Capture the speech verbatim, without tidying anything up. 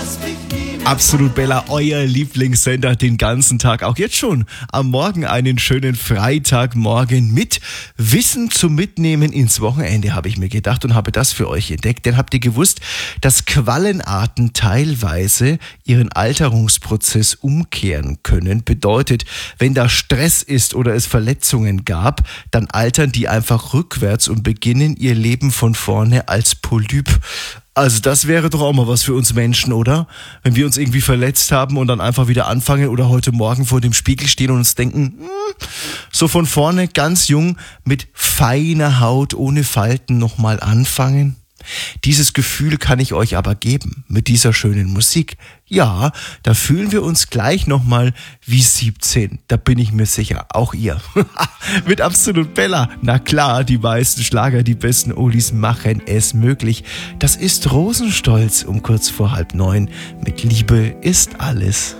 Absolut Bella, euer Lieblingssender den ganzen Tag. Auch jetzt schon am Morgen einen schönen Freitagmorgen mit Wissen zum Mitnehmen ins Wochenende, habe ich mir gedacht und habe das für euch entdeckt. Denn habt ihr gewusst, dass Quallenarten teilweise ihren Alterungsprozess umkehren können? Bedeutet, wenn da Stress ist oder es Verletzungen gab, dann altern die einfach rückwärts und beginnen ihr Leben von vorne als Polyp. Also das wäre doch auch mal was für uns Menschen, oder? Wenn wir uns irgendwie verletzt haben und dann einfach wieder anfangen oder heute Morgen vor dem Spiegel stehen und uns denken, hm, so von vorne ganz jung mit feiner Haut, ohne Falten nochmal anfangen. Dieses Gefühl kann ich euch aber geben mit dieser schönen Musik. Ja, da fühlen wir uns gleich nochmal wie siebzehn. Da bin ich mir sicher, auch ihr. Mit Absolut Bella. Na klar, die meisten Schlager, die besten Oldies machen es möglich. Das ist Rosenstolz um kurz vor halb neun. Mit Liebe ist alles.